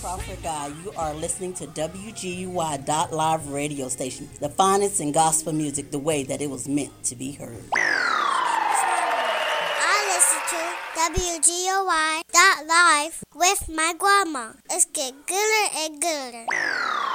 Crawford Guy. You are listening to WGUY.live radio station, the finest in gospel music the way that it was meant to be heard. I listen to WGUY.live with my grandma. It's get gooder and gooder.